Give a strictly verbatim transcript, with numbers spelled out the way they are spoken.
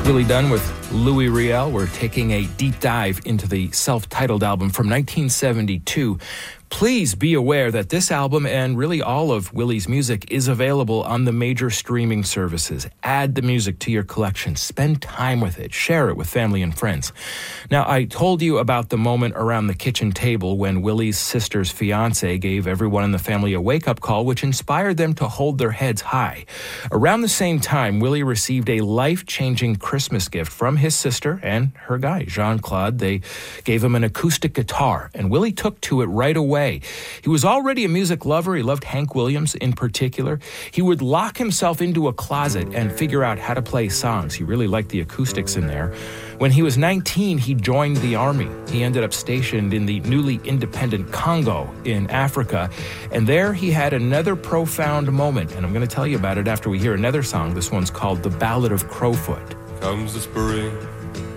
Willie Dunn with Louis Riel. We're taking a deep dive into the self-titled album from nineteen seventy-two. Please be aware that this album and really all of Willie's music is available on the major streaming services. Add the music to your collection. Spend time with it. Share it with family and friends. Now, I told you about the moment around the kitchen table when Willie's sister's fiance gave everyone in the family a wake-up call, which inspired them to hold their heads high. Around the same time, Willie received a life-changing Christmas gift from his sister and her guy, Jean-Claude. They gave him an acoustic guitar, and Willie took to it right away. He was already a music lover. He loved Hank Williams in particular. He would lock himself into a closet and figure out how to play songs. He really liked the acoustics in there. When he was nineteen, he joined the army. He ended up stationed in the newly independent Congo in Africa. And there he had another profound moment. And I'm going to tell you about it after we hear another song. This one's called The Ballad of Crowfoot. Comes the spring,